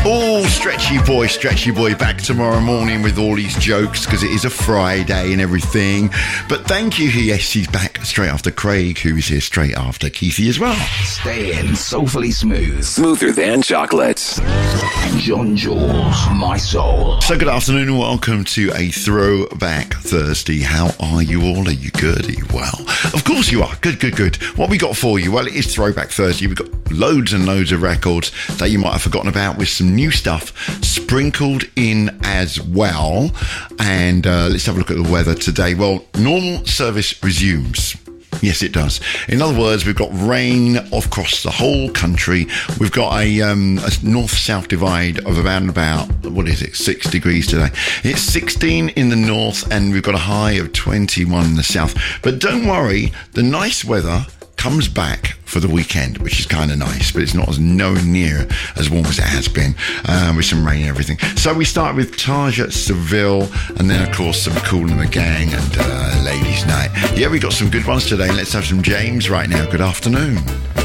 Oh, Stretchy boy back tomorrow morning with all his jokes because it is a Friday and everything. But thank you. Yes, he's back straight after Craig, who is here straight after Keithy as well. Staying soulfully smooth. Smoother than chocolates. John Jules, my soul. So good afternoon and welcome to a Throwback Thursday. How are you all? Are you good? Are you well? Of course you are. Good. What we got for you? Well, it is Throwback Thursday. We've got loads and loads of records that you might have forgotten about with some new stuff sprinkled in as well. And let's have a look at the weather today. Well, normal service resumes. Yes, it does. In other words, we've got rain across the whole country. We've got a north-south divide of about, what is it, 6 degrees today. It's 16 in the north and we've got a high of 21 in the south. But don't worry, the nice weather comes back for the weekend, which is kind of nice, but it's not as nowhere near as warm as it has been, with some rain and everything. So we start with Taja Seville, and then of course some Kool and the Gang and Ladies Night. Yeah, we got some good ones today. Let's have some James right now. Good afternoon.